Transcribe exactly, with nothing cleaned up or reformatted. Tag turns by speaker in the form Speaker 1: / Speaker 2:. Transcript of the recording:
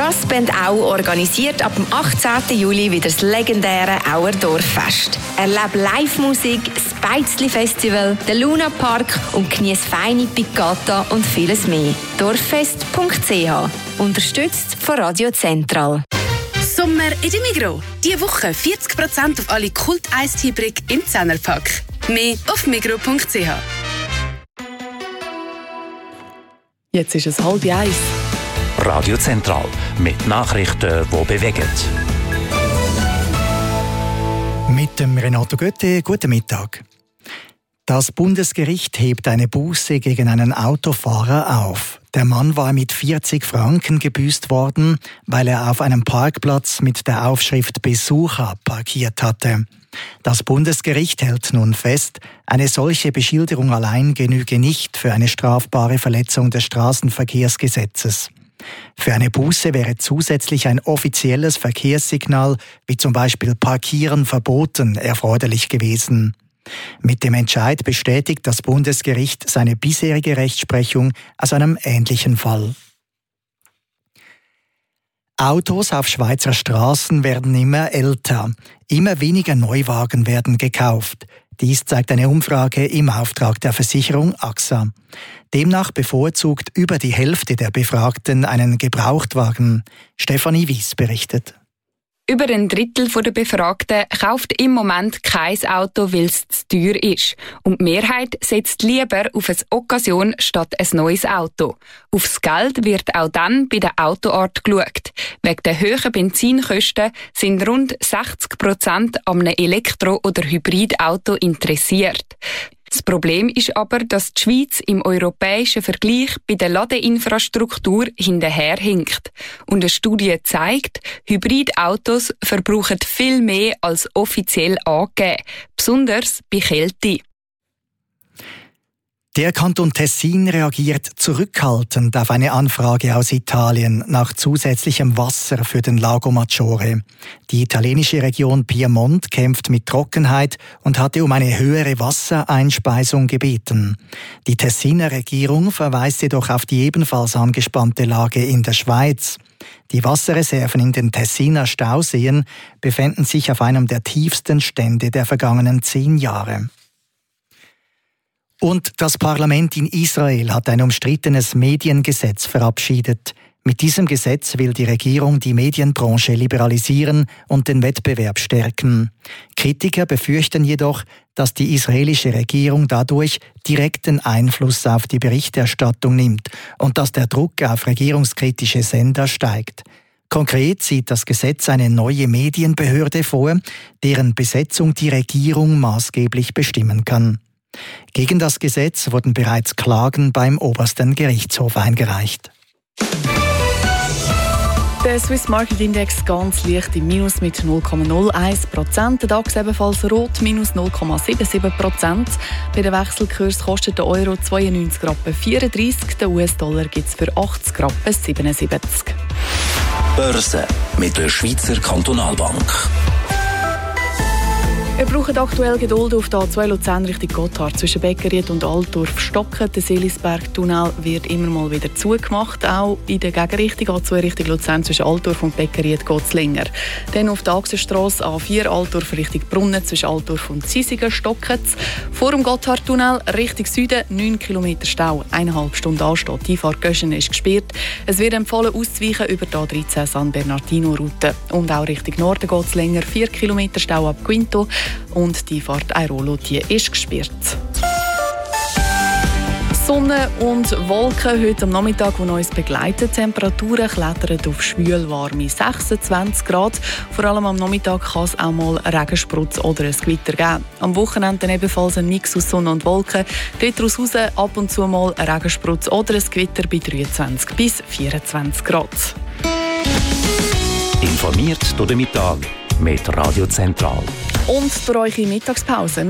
Speaker 1: Strassband Au organisiert ab dem achtzehnten Juli wieder das legendäre Auer Dorffest. Erlebe Live-Musik, das Beizli-Festival, den Luna Park und genieße feine Piccata und vieles mehr. dorffest punkt c h. Unterstützt von Radio Zentral.
Speaker 2: Sommer in der Migros. Diese Woche vierzig Prozent auf alle Kult-Eistee-Brick im Zehnerpack. Mehr auf migros punkt c h.
Speaker 3: Jetzt ist es halb eins.
Speaker 4: Radio Zentral mit Nachrichten, die bewegen.
Speaker 5: Mit dem Renato Götte, guten Mittag. Das Bundesgericht hebt eine Buße gegen einen Autofahrer auf. Der Mann war mit vierzig Franken gebüßt worden, weil er auf einem Parkplatz mit der Aufschrift Besucher parkiert hatte. Das Bundesgericht hält nun fest, eine solche Beschilderung allein genüge nicht für eine strafbare Verletzung des Straßenverkehrsgesetzes. Für eine Buße wäre zusätzlich ein offizielles Verkehrssignal, wie zum Beispiel Parkieren verboten, erforderlich gewesen. Mit dem Entscheid bestätigt das Bundesgericht seine bisherige Rechtsprechung aus einem ähnlichen Fall. Autos auf Schweizer Straßen werden immer älter. Immer weniger Neuwagen werden gekauft. Dies zeigt eine Umfrage im Auftrag der Versicherung A X A. Demnach bevorzugt über die Hälfte der Befragten einen Gebrauchtwagen. Stefanie Wies berichtet.
Speaker 6: Über ein Drittel der Befragten kauft im Moment kein Auto, weil es zu teuer ist. Und die Mehrheit setzt lieber auf eine Occasion statt ein neues Auto. Aufs Geld wird auch dann bei der Autoart geschaut. Wegen der hohen Benzinkosten sind rund sechzig Prozent an einem Elektro- oder Hybridauto interessiert. Das Problem ist aber, dass die Schweiz im europäischen Vergleich bei der Ladeinfrastruktur hinterherhinkt. Und eine Studie zeigt, Hybridautos verbrauchen viel mehr als offiziell angegeben, besonders bei Kälte.
Speaker 5: Der Kanton Tessin reagiert zurückhaltend auf eine Anfrage aus Italien nach zusätzlichem Wasser für den Lago Maggiore. Die italienische Region Piemont kämpft mit Trockenheit und hatte um eine höhere Wassereinspeisung gebeten. Die Tessiner Regierung verweist jedoch auf die ebenfalls angespannte Lage in der Schweiz. Die Wasserreserven in den Tessiner Stauseen befinden sich auf einem der tiefsten Stände der vergangenen zehn Jahre. Und das Parlament in Israel hat ein umstrittenes Mediengesetz verabschiedet. Mit diesem Gesetz will die Regierung die Medienbranche liberalisieren und den Wettbewerb stärken. Kritiker befürchten jedoch, dass die israelische Regierung dadurch direkten Einfluss auf die Berichterstattung nimmt und dass der Druck auf regierungskritische Sender steigt. Konkret sieht das Gesetz eine neue Medienbehörde vor, deren Besetzung die Regierung maßgeblich bestimmen kann. Gegen das Gesetz wurden bereits Klagen beim obersten Gerichtshof eingereicht.
Speaker 3: Der Swiss Market Index ganz leicht im Minus mit null Komma null eins Prozent. Der DAX ebenfalls rot, minus null Komma siebenundsiebzig Prozent. Bei den Wechselkurs kostet der Euro zweiundneunzig Rappen vierunddreißig, der U S-Dollar gibt es für achtzig Rappen siebenundsiebzig.
Speaker 4: Börse mit der Schweizer Kantonalbank.
Speaker 3: Wir brauchen aktuell Geduld auf der A zwei Luzern Richtung Gotthard. Zwischen Beckeried und Altdorf stocken. Der Seelisberg-Tunnel wird immer mal wieder zugemacht. Auch in der Gegenrichtung A zwei Richtung Luzern zwischen Altdorf und Beckeried geht es länger. Dann auf der Achsenstrasse A vier Altdorf Richtung Brunnen zwischen Altdorf und Zisigen stocken es. Vor dem Gotthard-Tunnel Richtung Süden neun Kilometer Stau. Eineinhalb Stunden ansteht. Die Einfahrt Göschen ist gesperrt. Es wird empfohlen, auszuweichen über die A dreizehn San Bernardino-Route. Und auch Richtung Norden geht es länger. vier Kilometer Stau ab Quinto. Und die Fahrt Airolo, die ist gesperrt. Sonne und Wolken heute am Nachmittag, die uns begleiten. Temperaturen klettern auf schwül warme sechsundzwanzig Grad. Vor allem am Nachmittag kann es auch mal Regensprutz oder ein Gewitter geben. Am Wochenende ebenfalls ein Mix aus Sonne und Wolken. Daraus raus ab und zu mal ein Regensprutz oder ein Gewitter bei dreiundzwanzig bis vierundzwanzig Grad.
Speaker 4: Informiert durch den Mittag mit Radio Zentral.
Speaker 3: Und durch eure Mittagspause.